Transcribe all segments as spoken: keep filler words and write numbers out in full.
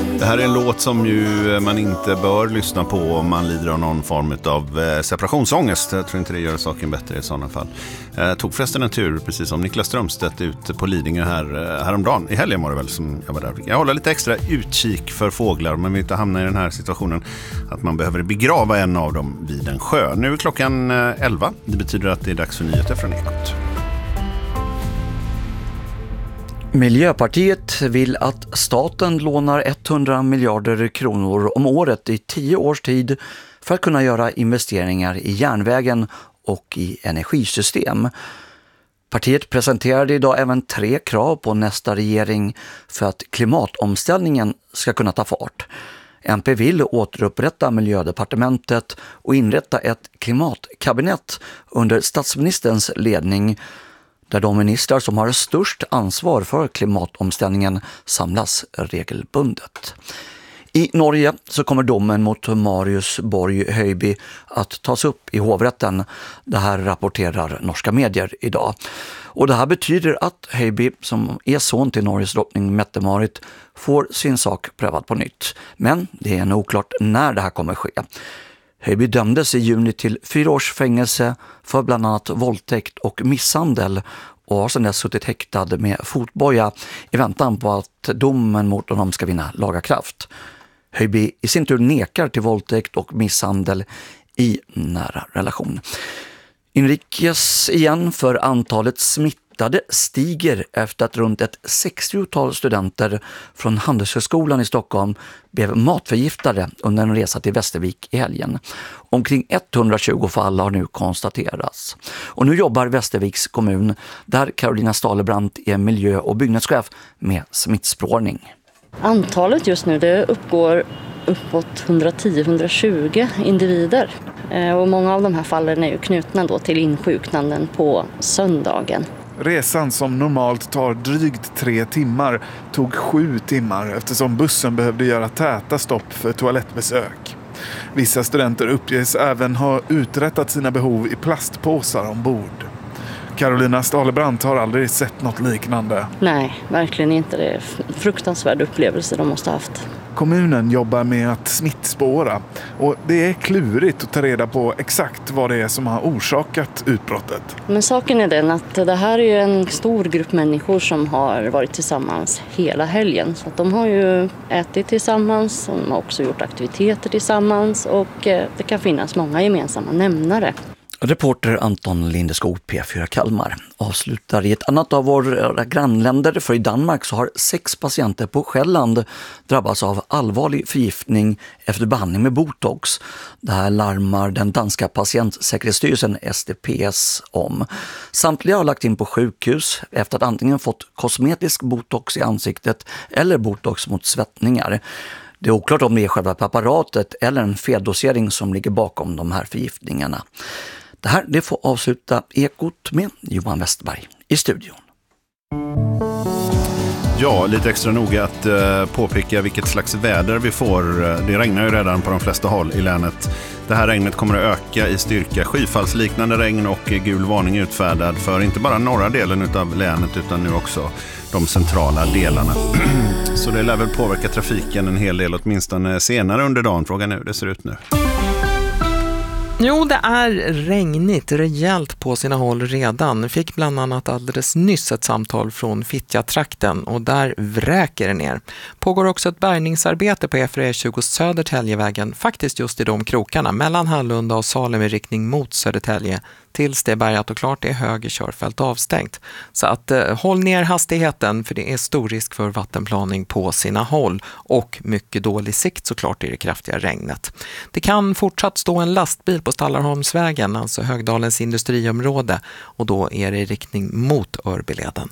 Det här är en låt som ju man inte bör lyssna på om man lider av någon form av separationsångest. Jag tror inte det gör saken bättre i sådana fall. Jag tog förresten en tur, precis som Niklas Strömstedt, ute på Lidingö här, häromdagen. I helgen var det väl som jag var där. Jag håller lite extra utkik för fåglar, men vi inte hamnar i den här situationen att man behöver begrava en av dem vid en sjö. Nu är klockan elva. Det betyder att det är dags för nyheter från Ekot. Miljöpartiet vill att staten lånar hundra miljarder kronor om året i tio års tid för att kunna göra investeringar i järnvägen och i energisystem. Partiet presenterade idag även tre krav på nästa regering för att klimatomställningen ska kunna ta fart. M P vill återupprätta miljödepartementet och inrätta ett klimatkabinett under statsministerns ledning, där de ministrar som har störst ansvar för klimatomställningen samlas regelbundet. I Norge så kommer domen mot Marius Borg Høiby att tas upp i hovrätten. Det här rapporterar norska medier idag. Och det här betyder att Høiby, som är son till Norges drottning Mette-Marit, får sin sak prövad på nytt. Men det är ännu oklart när det här kommer ske. Høiby dömdes i juni till fyra års fängelse för bland annat våldtäkt och misshandel och har sedan dess suttit häktad med fotboja i väntan på att domen mot honom ska vinna laga kraft. Høiby i sin tur nekar till våldtäkt och misshandel i nära relation. Inrikes igen, för antalet smittade stiger efter att runt ett sextiotal studenter från Handelshögskolan i Stockholm blev matförgiftade under en resa till Västervik i helgen. Omkring etthundratjugo fall har nu konstaterats. Och nu jobbar Västerviks kommun, där Carolina Stalebrant är miljö- och byggnadschef, med smittspårning. Antalet just nu det uppgår uppåt hundratio till hundratjugo individer. Och många av de här fallen är ju knutna då till insjuknanden på söndagen. Resan, som normalt tar drygt tre timmar, tog sju timmar eftersom bussen behövde göra täta stopp för toalettbesök. Vissa studenter uppges även ha uträttat sina behov i plastpåsar ombord. Carolina Stalebrant har aldrig sett något liknande. Nej, verkligen inte. Det är fruktansvärd upplevelse de måste ha haft. Kommunen jobbar med att smittspåra och det är klurigt att ta reda på exakt vad det är som har orsakat utbrottet. Men saken är den att det här är en stor grupp människor som har varit tillsammans hela helgen. Så att de har ju ätit tillsammans, de har också gjort aktiviteter tillsammans och det kan finnas många gemensamma nämnare. Reporter Anton Lindeskog, P fyra Kalmar, avslutar i ett annat av våra grannländer. För i Danmark så har sex patienter på Själland drabbats av allvarlig förgiftning efter behandling med botox. Det här larmar den danska patientsäkerhetsstyrelsen S D P S om. Samtliga har lagt in på sjukhus efter att antingen fått kosmetisk botox i ansiktet eller botox mot svettningar. Det är oklart om det är själva preparatet eller en feldosering som ligger bakom de här förgiftningarna. Det här det får avsluta Ekot med Johan Westberg i studion. Ja, lite extra noga att uh, påpeka vilket slags väder vi får. Det regnar ju redan på de flesta håll i länet. Det här regnet kommer att öka i styrka. Skyfallsliknande regn och gul varning utfärdad för inte bara norra delen av länet utan nu också de centrala delarna. Så det lär väl påverka trafiken en hel del, åtminstone senare under dagen. Frågan är hur det ser ut nu. Jo, det är regnigt rejält på sina håll redan. Fick bland annat alldeles nyss ett samtal från Fittja-trakten och där vräker det ner. Pågår också ett bärgningsarbete på E fyra tjugo Södertäljevägen, faktiskt just i de krokarna mellan Hallunda och Salem i riktning mot Södertälje. Tills det är bärgat och klart är höger körfält avstängt. Så att eh, håll ner hastigheten, för det är stor risk för vattenplaning på sina håll. Och mycket dålig sikt såklart i det kraftiga regnet. Det kan fortsatt stå en lastbil på Stallarholmsvägen, alltså Högdalens industriområde. Och då är det i riktning mot Örbyleden.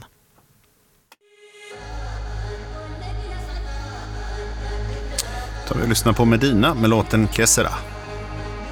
Så vi lyssnar på Medina med låten Kessera.